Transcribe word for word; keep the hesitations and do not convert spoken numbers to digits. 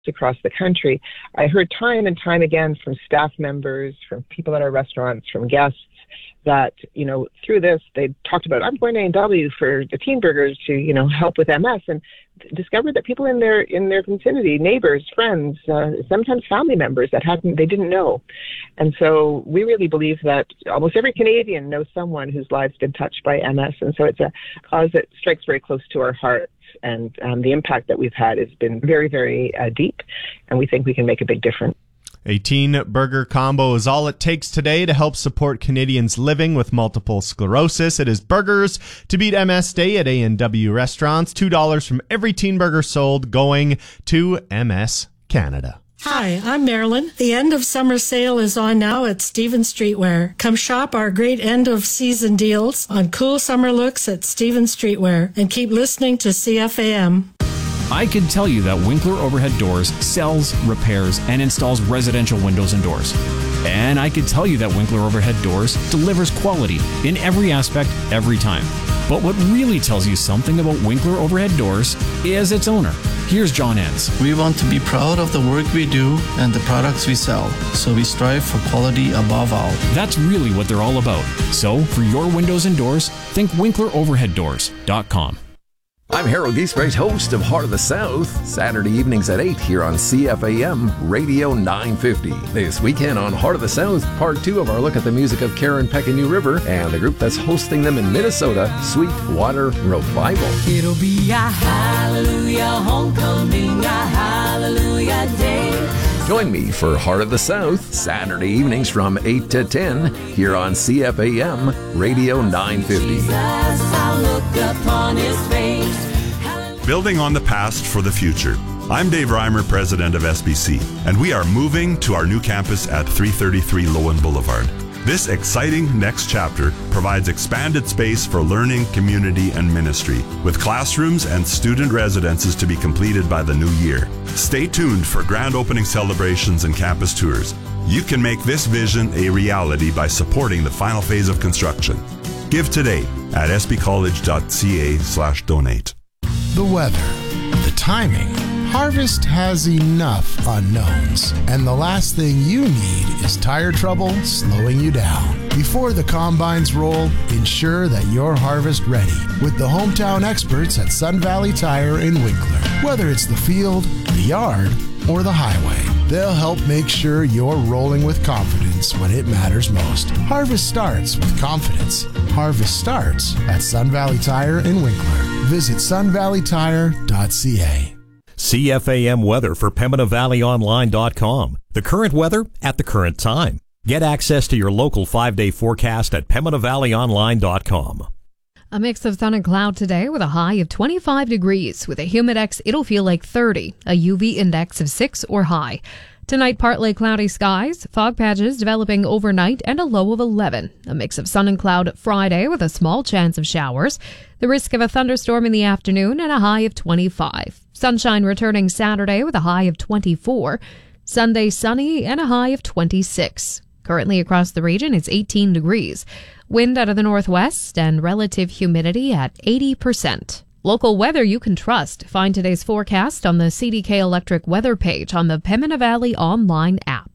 across the country, I heard time and time again from staff members, from people at our restaurants, from guests, that, you know, through this, they talked about, I'm going to A and W for the Teen Burgers to, you know, help with M S, and discovered that people in their in their vicinity, neighbors, friends, uh, sometimes family members that hadn't, they didn't know. And so we really believe that almost every Canadian knows someone whose life's been touched by M S. And so it's a cause that strikes very close to our hearts. And um, the impact that we've had has been very, very uh, deep. And we think we can make a big difference. A Teen Burger combo is all it takes today to help support Canadians living with multiple sclerosis. It is burgers to beat M S Day at A and W restaurants. two dollars from every Teen Burger sold going to M S Canada. Hi, I'm Marilyn. The end of summer sale is on now at Stevens Streetwear. Come shop our great end of season deals on cool summer looks at Stevens Streetwear and keep listening to C F A M. I can tell you that Winkler Overhead Doors sells, repairs, and installs residential windows and doors. And I can tell you that Winkler Overhead Doors delivers quality in every aspect, every time. But what really tells you something about Winkler Overhead Doors is its owner. Here's John Enns. We want to be proud of the work we do and the products we sell, so we strive for quality above all. That's really what they're all about. So, for your windows and doors, think winkler overhead doors dot com. I'm Harold Giesbrecht, host of Heart of the South, Saturday evenings at eight here on C F A M Radio nine fifty. This weekend on Heart of the South, part two of our look at the music of Karen Peck and New River and the group that's hosting them in Minnesota, Sweetwater Revival. It'll be a hallelujah homecoming, a hallelujah day. Join me for Heart of the South, Saturday evenings from eight to ten here on C F A M Radio nine fifty. Jesus, I'll look upon his face. Building on the past for the future. I'm Dave Reimer, president of S B C, and we are moving to our new campus at three thirty-three Lowen Boulevard. This exciting next chapter provides expanded space for learning, community, and ministry, with classrooms and student residences to be completed by the new year. Stay tuned for grand opening celebrations and campus tours. You can make this vision a reality by supporting the final phase of construction. Give today at sbcollege.ca slash donate. The weather, the timing. Harvest has enough unknowns, and the last thing you need is tire trouble slowing you down. Before the combines roll, ensure that you're harvest ready with the hometown experts at Sun Valley Tire in Winkler. Whether it's the field, the yard, or the highway, they'll help make sure you're rolling with confidence when it matters most. Harvest starts with confidence. Harvest starts at Sun Valley Tire in Winkler. Visit sun valley tire dot c a. C F A M weather for Pembina Valley Online dot com. The current weather at the current time. Get access to your local five-day forecast at Pembina Valley Online dot com. A mix of sun and cloud today with a high of twenty-five degrees. With a humidex, it'll feel like thirty. A U V index of six or high. Tonight, partly cloudy skies, fog patches developing overnight, and a low of eleven. A mix of sun and cloud Friday with a small chance of showers. The risk of a thunderstorm in the afternoon and a high of twenty-five. Sunshine returning Saturday with a high of twenty-four. Sunday sunny and a high of twenty-six. Currently across the region, it's eighteen degrees. Wind out of the northwest and relative humidity at eighty percent. Local weather you can trust. Find today's forecast on the C D K Electric weather page on the Pembina Valley Online app.